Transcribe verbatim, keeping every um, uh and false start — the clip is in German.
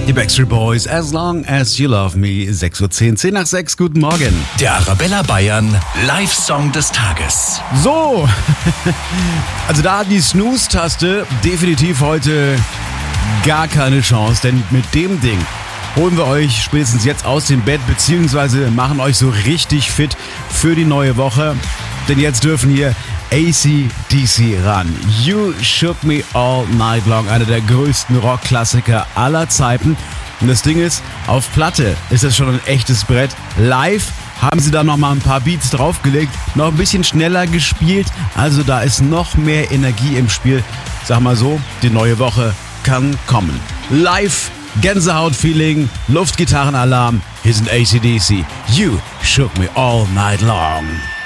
Die Backstreet Boys, As Long As You Love Me, sechs Uhr zehn, zehn nach sechs, guten Morgen. Der Arabella Bayern Live-Song des Tages. So, also da hat die Snooze-Taste definitiv heute gar keine Chance, denn mit dem Ding holen wir euch spätestens jetzt aus dem Bett, beziehungsweise machen euch so richtig fit für die neue Woche. Denn jetzt dürfen hier A C D C ran. You Shook Me All Night Long, einer der größten Rockklassiker aller Zeiten. Und das Ding ist, auf Platte ist das schon ein echtes Brett. Live haben sie da nochmal ein paar Beats draufgelegt, noch ein bisschen schneller gespielt. Also da ist noch mehr Energie im Spiel. Sag mal so, die neue Woche kann kommen. Live, Gänsehaut-Feeling, Luftgitarrenalarm. Hier sind A C D C. You Shook Me All Night Long.